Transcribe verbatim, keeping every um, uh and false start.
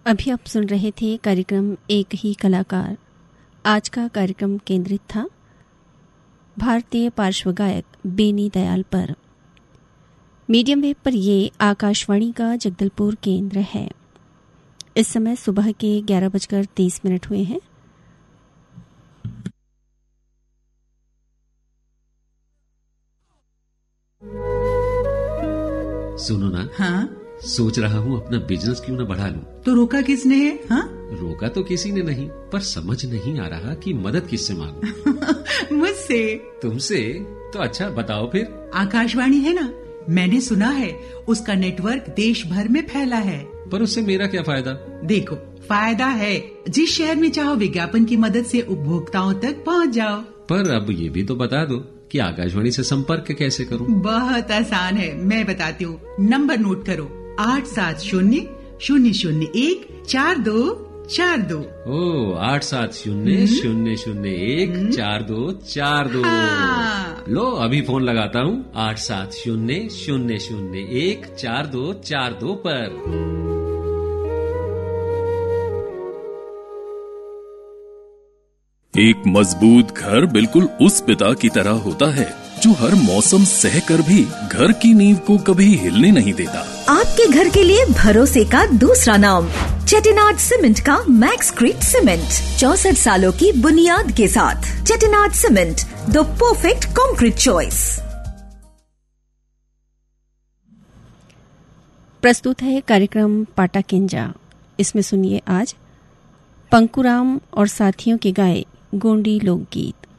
अभी आप सुन रहे थे कार्यक्रम एक ही कलाकार। आज का कार्यक्रम केंद्रित था भारतीय पार्श्व गायक बेनी दयाल पर। मीडियम वेव पर ये आकाशवाणी का जगदलपुर केंद्र है। इस समय सुबह के ग्यारह बजकर तीस मिनट हुए हैं। सुनो ना। हाँ? सोच रहा हूँ अपना बिजनेस क्यों न बढ़ा लूं। तो रोका किसने है? हाँ? रोका तो किसी ने नहीं, पर समझ नहीं आ रहा कि मदद किससे मांगूं। मुझसे। तुमसे? तो अच्छा बताओ फिर। आकाशवाणी है ना, मैंने सुना है उसका नेटवर्क देश भर में फैला है। पर उससे मेरा क्या फायदा? देखो, फायदा है। जिस शहर में चाहो विज्ञापन की मदद से उपभोक्ताओं तक पहुँच जाओ। पर अब ये भी तो बता दो कि आकाशवाणी से संपर्क कैसे करूं? बहुत आसान है, मैं बताती हूँ। नंबर नोट करो, आठ सात शून्य शून्य शून्य एक चार दो चार दो। ओ, आठ सात शून्य शून्य शून्य एक चार दो चार दो। हाँ। लो अभी फोन लगाता हूँ, आठ सात शून्य शून्य शून्य एक चार दो चार दो पर। एक मजबूत घर बिल्कुल उस पिता की तरह होता है जो हर मौसम सहकर भी घर की नींव को कभी हिलने नहीं देता। आपके घर के लिए भरोसे का दूसरा नाम चेटिनाड सीमेंट का मैक्सक्रीट सीमेंट। चौसठ सालों की बुनियाद के साथ Chettinad cement, the perfect concrete choice. प्रस्तुत है कार्यक्रम पाटा किंजा। इसमें सुनिए आज पंकुराम और साथियों के गाए गोंडी लोकगीत।